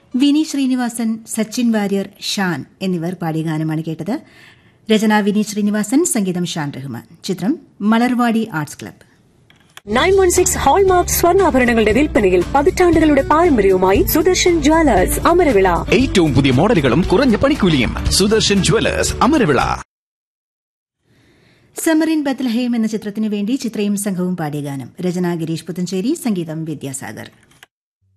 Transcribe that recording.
വിനി ശ്രീനിവാസൻ, സച്ചിൻ വാര്യർ, ഷാൻ എന്നിവർ പാടിയ ഗാനമാണ് കേട്ടത്. രചന വിനി ശ്രീനിവാസൻ, സംഗീതം ഷാൻ റഹ്മാൻ. ചിത്രം മലർവാടി ആർട്സ് ക്ലബ്ബ്. 916 ഹോൾമാർക്ക് സ്വർണ്ണാഭരണങ്ങളുടെ വിൽപ്പനയിൽ പതിറ്റാണ്ടുകളുടെ പാരമ്പര്യവുമായി സുദർശൻ ജ്വല്ലേഴ്സ് അമരവിള. ഏറ്റവും പുതിയ മോഡലുകളും കുറഞ്ഞ പണിക്കൂലിയും. സുദർശൻ ജ്വല്ലേഴ്സ് അമരവിള. സമറിൻ ബത്ലഹേം എന്ന ചിത്രത്തിനു വേണ്ടി ചിത്രയും സംഘവും പാടിയ ഗാനം. രചന ഗിരീഷ് പുത്തഞ്ചേരി, സംഗീതം വിദ്യാസാഗർ.